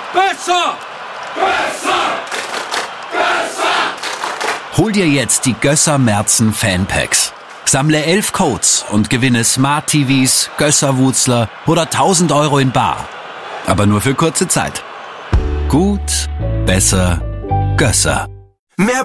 Besser! Besser! Besser! Hol dir jetzt die Gösser Merzen Fanpacks. Sammle 11 Codes und gewinne Smart TVs, Gösser-Wutzler oder 1.000 € in bar. Aber nur für kurze Zeit. Gut, besser, Gösser. Mehr